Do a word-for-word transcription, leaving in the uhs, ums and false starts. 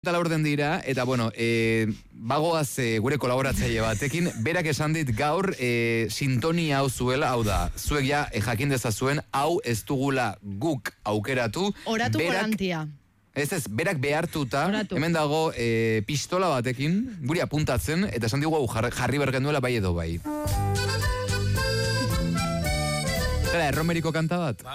Eta laurden dira, eta bueno, e, bagoaz e, gure kolaboratzaile batekin, berak esan dit gaur e, sintonia hau zuela, hau da, zuek ja e, jakin dezazuen, hau ez dugula guk aukeratu. Oratu garantia. Ez ez, berak behartuta, Oratu. Hemen dago e, pistola batekin, guri apuntatzen, eta esan digu hau jarri, jarri bergen duela bai edo bai. Zera, erromeriko kanta bat?